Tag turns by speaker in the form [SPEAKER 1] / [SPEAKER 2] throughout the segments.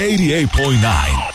[SPEAKER 1] 88.9.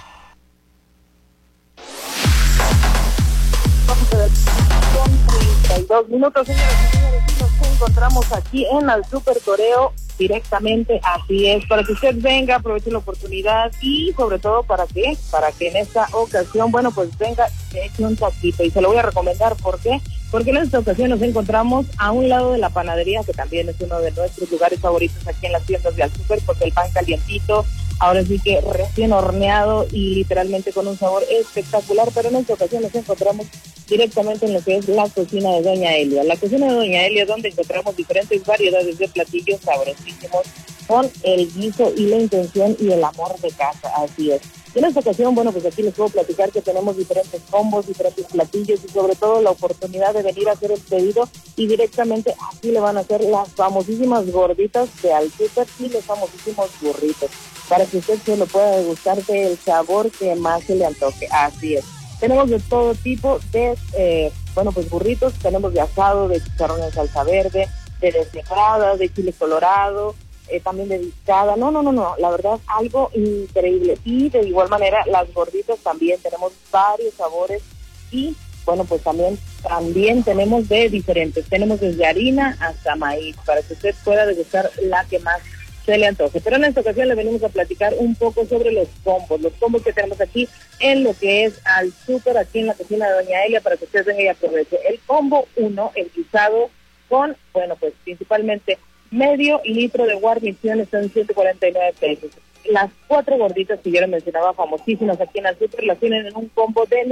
[SPEAKER 2] 32 minutos, señoras y señores, y nos encontramos aquí en el Super Toreo directamente, así es, para que usted venga, aproveche la oportunidad y sobre todo para que en esta ocasión, bueno, pues venga, se eche un taquito y se lo voy a recomendar. ¿Por qué? Porque en esta ocasión nos encontramos a un lado de la panadería, que también es uno de nuestros lugares favoritos aquí en las tiendas de Al Super, porque el pan calientito, ahora sí que recién horneado y literalmente con un sabor espectacular, pero en esta ocasión nos encontramos directamente en lo que es la cocina de Doña Elia. La cocina de Doña Elia, donde encontramos diferentes variedades de platillos sabrosísimos con el guiso y la intención y el amor de casa, así es. En esta ocasión, bueno, pues aquí les puedo platicar que tenemos diferentes combos, diferentes platillos y sobre todo la oportunidad de venir a hacer el pedido y directamente aquí le van a hacer las famosísimas gorditas de Al Super y los famosísimos burritos, para que usted se lo pueda degustar del sabor que más se le antoje, así es. Tenemos de todo tipo de, bueno, pues burritos, tenemos de asado, de chicharrón en salsa verde, de deshebrada, de chile colorado, también de discada, no, la verdad, algo increíble. Y de igual manera, las gorditas también, tenemos varios sabores y, bueno, pues también tenemos de diferentes, tenemos desde harina hasta maíz, para que usted pueda degustar la que más se le antoje. Pero en esta ocasión le venimos a platicar un poco sobre los combos que tenemos aquí en lo que es Al Super, aquí en la cocina de Doña Elia, para que usted venga y aproveche. El combo 1, el guisado con, bueno, pues principalmente medio litro de guarniciones, son 149 pesos. Las 4 gorditas que yo les mencionaba, famosísimas aquí en Al Super, las tienen en un combo de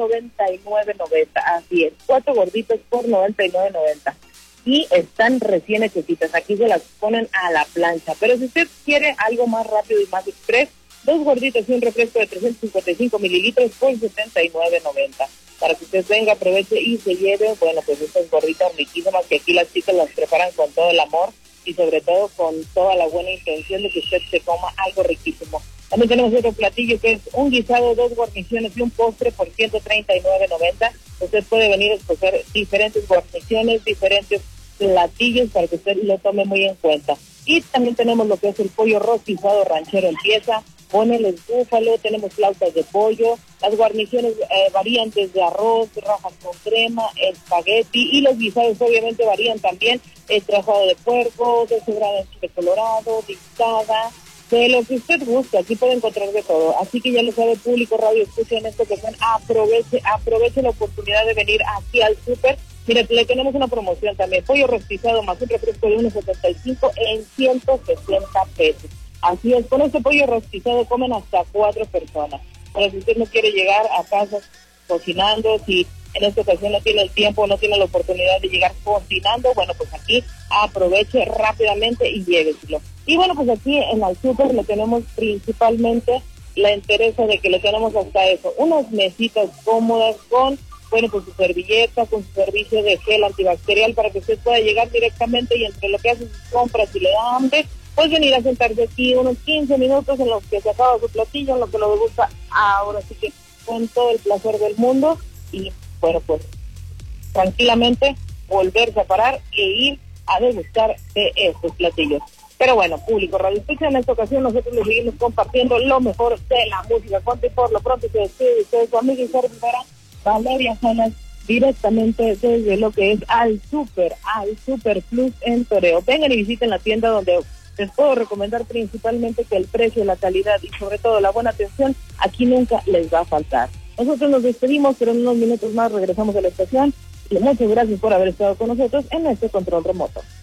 [SPEAKER 2] 99.90, así es, 4 gorditas por 99.90. Y están recién hechecitas, aquí se las ponen a la plancha. Pero si usted quiere algo más rápido y más express, 2 gorditas y un refresco de 355 mililitros por 79.90. Para que usted venga, aproveche y se lleve, bueno, pues estas gorditas riquísimas que aquí las chicas las preparan con todo el amor y sobre todo con toda la buena intención de que usted se coma algo riquísimo. También tenemos otro platillo que es un guisado, 2 guarniciones y un postre por 139.90. Usted puede venir a escoger diferentes guarniciones, diferentes platillos para que usted lo tome muy en cuenta. Y también tenemos lo que es el pollo rostizado ranchero en pieza, boneles búfalo, tenemos flautas de pollo, las guarniciones varían desde arroz, rajas con crema, espagueti, y los guisados obviamente varían también, trajado de puerco, deshebrada en chile colorado, discada, de lo que usted guste, aquí puede encontrar de todo. Así que ya lo sabe, público radio, escucha en esta ocasión, aproveche la oportunidad de venir aquí Al Super. Mire, le tenemos una promoción también, pollo rostizado más un refresco de 1.75 en 160 pesos. Así es, con este pollo rostizado comen hasta 4 personas. Pero si usted no quiere llegar a casa cocinando, si en esta ocasión no tiene el tiempo, no tiene la oportunidad de llegar cocinando, bueno, pues aquí aproveche rápidamente y lléveselo. Y bueno, pues aquí en Al Super le tenemos principalmente la entereza de que le tenemos hasta eso, unas mesitas cómodas con, bueno, con su servilleta, con su servicio de gel antibacterial para que usted pueda llegar directamente y entre lo que hace sus compras y le da hambre, pues venir a sentarse aquí unos 15 minutos en los que se acaba su platillo, en lo que lo gusta ahora sí que con todo el placer del mundo y, bueno, pues tranquilamente volverse a parar e ir a degustar de estos platillos. Pero bueno, público Radio Escucha, en esta ocasión nosotros les seguimos compartiendo lo mejor de la música. Conte por lo pronto se despide de ustedes su amiga y servidora Valeria Salas, directamente desde lo que es Al Super Plus en Toreo. Vengan y visiten la tienda donde les puedo recomendar principalmente que el precio, la calidad y sobre todo la buena atención aquí nunca les va a faltar. Nosotros nos despedimos, pero en unos minutos más regresamos a la estación y muchas gracias por haber estado con nosotros en este control remoto.